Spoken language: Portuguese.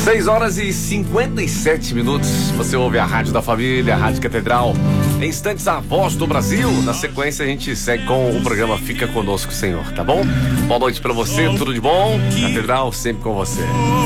6h57. Você ouve a Rádio da Família, a Rádio Catedral. Em instantes, a Voz do Brasil. Na sequência, a gente segue com o programa Fica Conosco, Senhor, tá bom? Boa noite pra você, tudo de bom. Catedral sempre com você.